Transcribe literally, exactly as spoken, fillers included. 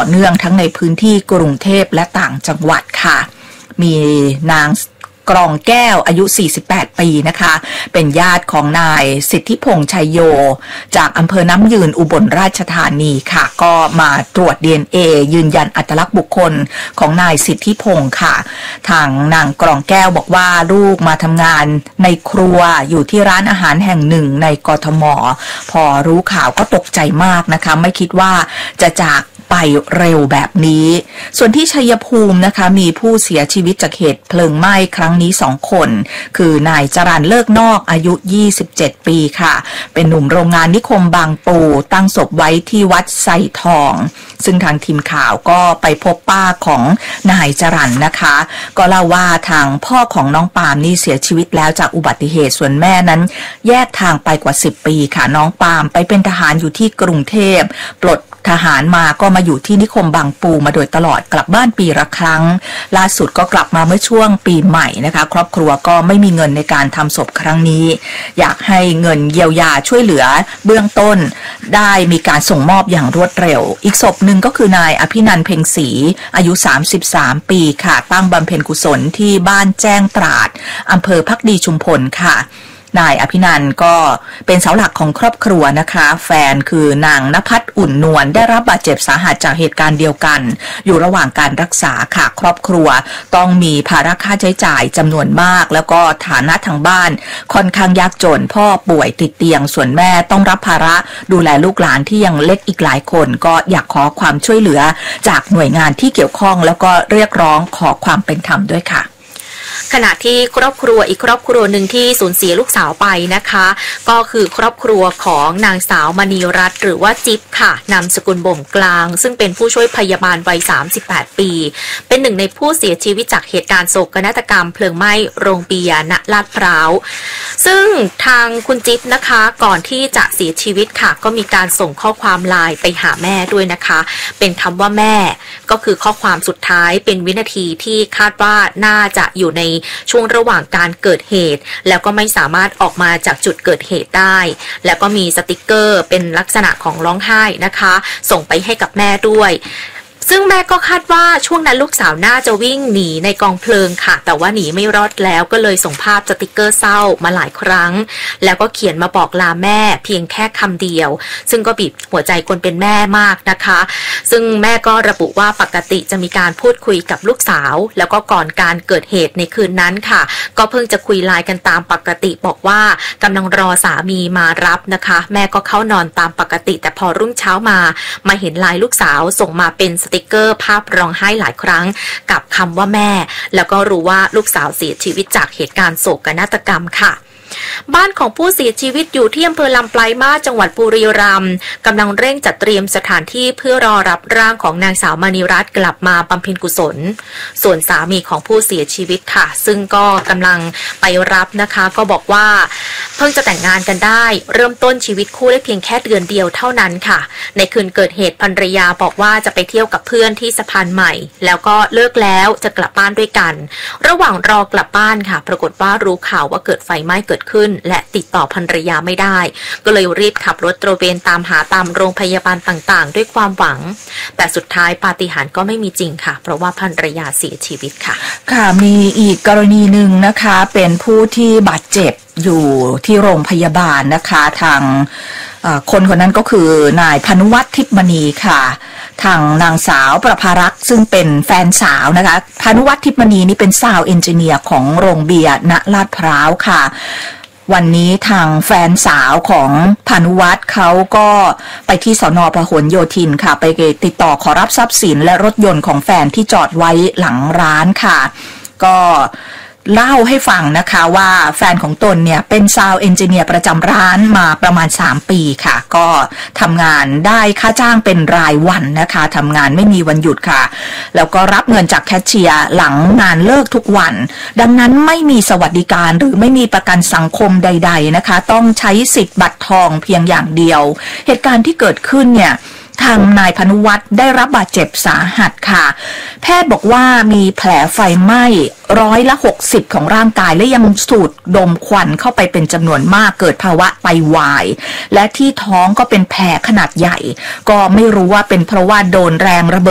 เนื่องทั้งในพื้นที่กรุงเทพและต่างจังหวัดค่ะมีนางกรองแก้วอายุ สี่สิบแปด ปีนะคะเป็นญาติของนายสิทธิพงษ์ชัยโยจากอำเภอน้ำยืนอุบลราชธานีค่ะก็มาตรวจ ดี เอ็น เอ ยืนยันอัตลักษณ์บุคคลของนายสิทธิพงษ์ค่ะทางนางกรองแก้วบอกว่าลูกมาทำงานในครัวอยู่ที่ร้านอาหารแห่งหนึ่งในกทม.พอรู้ข่าวก็ตกใจมากนะคะไม่คิดว่าจะจากไปเร็วแบบนี้ส่วนที่ชัยภูมินะคะมีผู้เสียชีวิตจากเหตุเพลิงไหม้ครั้งนี้สองคนคือนายจรัญเลิกนอกอายุยี่สิบเจ็ดปีค่ะเป็นหนุ่มโรงงานนิคมบางปูตั้งศพไว้ที่วัดไซทองซึ่งทางทีมข่าวก็ไปพบป้าของนายจรัญนะคะก็เล่าว่าทางพ่อของน้องปาล์มนี่เสียชีวิตแล้วจากอุบัติเหตุส่วนแม่นั้นแยกทางไปกว่าสิบปีค่ะน้องปาล์มไปเป็นทหารอยู่ที่กรุงเทพปลดทหารมาก็มาอยู่ที่นิคมบางปูมาโดยตลอดกลับบ้านปีละครั้งล่าสุดก็กลับมาเมื่อช่วงปีใหม่นะคะครอบครัวก็ไม่มีเงินในการทำศพครั้งนี้อยากให้เงินเยียวยาช่วยเหลือเบื้องต้นได้มีการส่งมอบอย่างรวดเร็วอีกศพหนึ่งก็คือนายอภินันท์เพ็งศรีอายุสามสิบสามปีค่ะตั้งบำเพ็ญกุศลที่บ้านแจ้งตราดอำเภอภักดีชุมพลค่ะนายอภินันท์ก็เป็นเสาหลักของครอบครัวนะคะแฟนคือนางณภัทรอุ่นนวลได้รับบาดเจ็บสาหัสจากเหตุการณ์เดียวกันอยู่ระหว่างการรักษาค่ะครอบครัวต้องมีภาระค่าใช้จ่ายจำนวนมากแล้วก็ฐานะทางบ้านค่อนข้างยากจนพ่อป่วยติดเตียงส่วนแม่ต้องรับภาระดูแลลูกหลานที่ยังเล็กอีกหลายคนก็อยากขอความช่วยเหลือจากหน่วยงานที่เกี่ยวข้องแล้วก็เรียกร้องขอความเป็นธรรมด้วยค่ะขณะที่ครอบครัวอีกครอบครัวหนึ่งที่สูญเสียลูกสาวไปนะคะก็คือครอบครัวของนางสาวมณีรัตน์หรือว่าจิ๊บค่ะนามสกุลบ่มกลางซึ่งเป็นผู้ช่วยพยาบาลวัยสามสิบแปดปีเป็นหนึ่งในผู้เสียชีวิตจากเหตุการณ์โศกนาฏกรรมเพลิงไหม้โรงเบียร์ณลาดพร้าวซึ่งทางคุณจิ๊บนะคะก่อนที่จะเสียชีวิตค่ะก็มีการส่งข้อความไลน์ไปหาแม่ด้วยนะคะเป็นคำว่าแม่ก็คือข้อความสุดท้ายเป็นวินาทีที่คาดว่าน่าจะอยู่ในช่วงระหว่างการเกิดเหตุแล้วก็ไม่สามารถออกมาจากจุดเกิดเหตุได้แล้วก็มีสติกเกอร์เป็นลักษณะของร้องไห้นะคะส่งไปให้กับแม่ด้วยซึ่งแม่ก็คาดว่าช่วงนั้นลูกสาวน่าจะวิ่งหนีในกองเพลิงค่ะแต่ว่าหนีไม่รอดแล้วก็เลยส่งภาพสติกเกอร์เศร้ามาหลายครั้งแล้วก็เขียนมาบอกลาแม่เพียงแค่คำเดียวซึ่งก็บีบหัวใจคนเป็นแม่มากนะคะซึ่งแม่ก็ระบุว่าปกติจะมีการพูดคุยกับลูกสาวแล้วก็ก่อนการเกิดเหตุในคืนนั้นค่ะก็เพิ่งจะคุยไลน์กันตามปกติบอกว่ากำลังรอสามีมารับนะคะแม่ก็เข้านอนตามปกติแต่พอรุ่งเช้ามามาเห็นไลน์ลูกสาวส่งมาเป็นสติกเกอร์ภาพร้องไห้หลายครั้งกับคำว่าแม่แล้วก็รู้ว่าลูกสาวเสียชีวิตจากเหตุการณ์โศกนาฏกรรมค่ะบ้านของผู้เสียชีวิตอยู่ที่อำเภอลำปลายมาสจังหวัดบุรีรัมย์กำลังเร่งจัดเตรียมสถานที่เพื่อรอรับร่างของนางสาวมณีรัตน์กลับมาบำเพ็ญกุศลส่วนสามีของผู้เสียชีวิตค่ะซึ่งก็กำลังไปรับนะคะก็บอกว่าเพิ่งจะแต่งงานกันได้เริ่มต้นชีวิตคู่ได้เพียงแค่เดือนเดียวเท่านั้นค่ะในคืนเกิดเหตุภรรยาบอกว่าจะไปเที่ยวกับเพื่อนที่สะพานใหม่แล้วก็เลิกแล้วจะกลับบ้านด้วยกันระหว่างรอกลับบ้านค่ะปรากฏว่ารู้ข่าวว่าเกิดไฟไหม้เกิดขึ้นและติดต่อภรรยาไม่ได้ก็เลยรีบขับรถตระเวนตามหาตามโรงพยาบาลต่างๆด้วยความหวังแต่สุดท้ายปาฏิหาริย์ก็ไม่มีจริงค่ะเพราะว่าภรรยาเสียชีวิตค่ะค่ะมีอีกกรณีหนึ่งนะคะเป็นผู้ที่บาดเจ็บอยู่ที่โรงพยาบาลนะคะทางคนคนนั้นก็คือนายพานุวัฒน์ทิพย์มณีค่ะทางนางสาวประภารักษ์ซึ่งเป็นแฟนสาวนะคะพานุวัฒน์ทิพย์มณีนี่เป็นซาวด์เอนจิเนียร์ของโรงเบียร์ณลาดพร้าวค่ะวันนี้ทางแฟนสาวของพานุวัฒน์เขาก็ไปที่สน.พหลโยธินค่ะไปติดต่อขอรับทรัพย์สินและรถยนต์ของแฟนที่จอดไว้หลังร้านค่ะก็เล่าให้ฟังนะคะว่าแฟนของตนเนี่ยเป็นซาวด์เอนจิเนียร์ประจำร้านมาประมาณสามปีค่ะก็ทำงานได้ค่าจ้างเป็นรายวันนะคะทำงานไม่มีวันหยุดค่ะแล้วก็รับเงินจากแคชเชียร์หลังงานเลิกทุกวันดังนั้นไม่มีสวัสดิการหรือไม่มีประกันสังคมใดๆนะคะต้องใช้สิทธิ์บัตรทองเพียงอย่างเดียวเหตุการณ์ที่เกิดขึ้นเนี่ยทางนายพานุวัฒน์ได้รับบาดเจ็บสาหัสค่ะแพทย์บอกว่ามีแผลไฟไหม้ร้อยละหกสิบของร่างกายและยังสูดดมควันเข้าไปเป็นจำนวนมากเกิดภาวะไตวายและที่ท้องก็เป็นแผลขนาดใหญ่ก็ไม่รู้ว่าเป็นเพราะว่าโดนแรงระเบิด